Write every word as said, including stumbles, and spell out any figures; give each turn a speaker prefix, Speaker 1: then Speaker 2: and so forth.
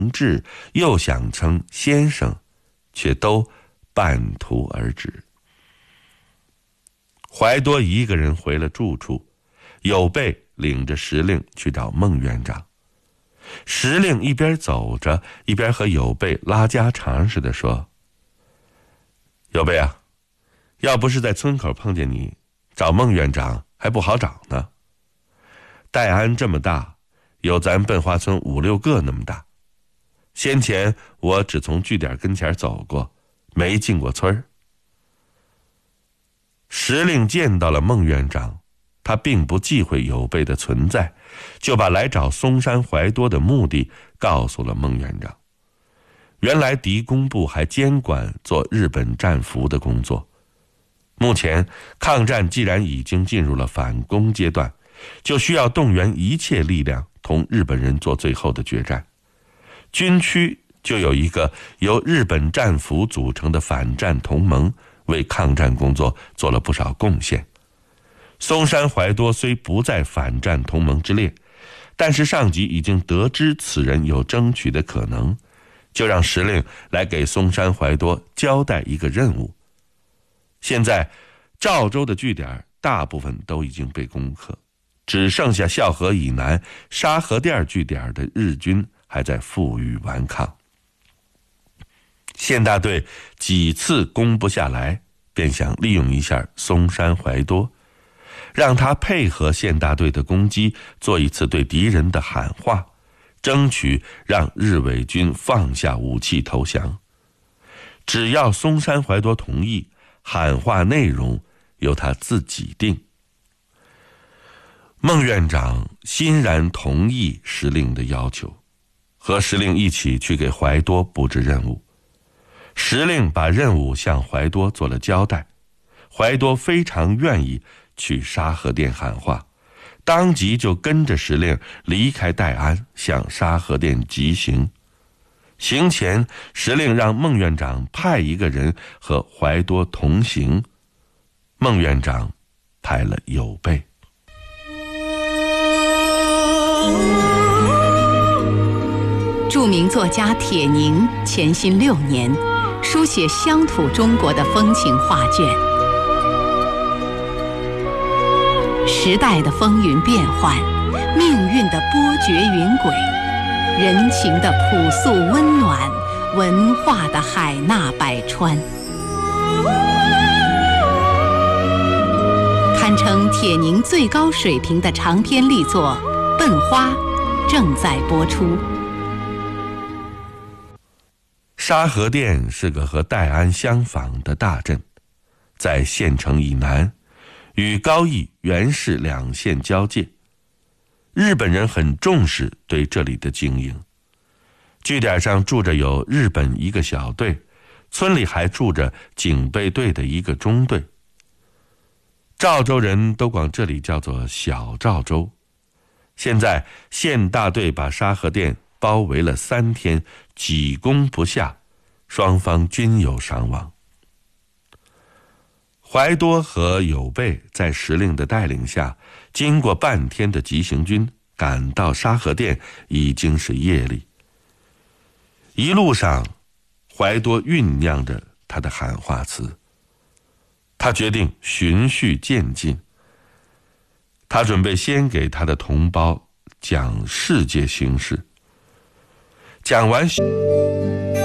Speaker 1: 志，又想称先生，却都半途而止。怀多一个人回了住处，有备领着时令去找孟院长。时令一边走着，一边和有备拉家常似的说：“有备啊，要不是在村口碰见你，找孟院长还不好找呢。戴安这么大，有咱笨花村五六个那么大。先前我只从据点跟前走过，没进过村儿。”时令见到了孟院长，他并不忌讳有备的存在，就把来找松山怀多的目的告诉了孟院长。原来敌工部还监管做日本战俘的工作，目前抗战既然已经进入了反攻阶段，就需要动员一切力量同日本人做最后的决战。军区就有一个由日本战俘组成的反战同盟，为抗战工作做了不少贡献。松山怀多虽不在反战同盟之列，但是上级已经得知此人有争取的可能，就让时令来给松山怀多交代一个任务。现在赵州的据点大部分都已经被攻克，只剩下孝河以南沙河店据点的日军还在负隅顽抗。县大队几次攻不下来，便想利用一下松山怀多，让他配合县大队的攻击，做一次对敌人的喊话，争取让日伪军放下武器投降。只要松山怀多同意，喊话内容由他自己定。孟院长欣然同意时令的要求，和时令一起去给怀多布置任务。时令把任务向怀多做了交代，怀多非常愿意去沙河店喊话，当即就跟着时令离开戴安，向沙河店急行。行前，时令让孟院长派一个人和怀多同行，孟院长派了有备。
Speaker 2: 著名作家铁凝潜心六年，书写乡土中国的风情画卷。时代的风云变幻，命运的波谲云诡，人情的朴素温暖，文化的海纳百川，堪称铁凝最高水平的长篇力作《笨花》正在播出。
Speaker 1: 沙河店是个和戴安相仿的大镇，在县城以南，与高邑、原氏两县交界。日本人很重视对这里的经营，据点上住着有日本一个小队，村里还住着警备队的一个中队。赵州人都管这里叫做小赵州。现在县大队把沙河店包围了三天，几攻不下，双方均有伤亡。怀多和有备在时令的带领下，经过半天的急行军，赶到沙河店已经是夜里。一路上，怀多酝酿着他的喊话词。他决定循序渐进。他准备先给他的同胞讲世界形势，讲完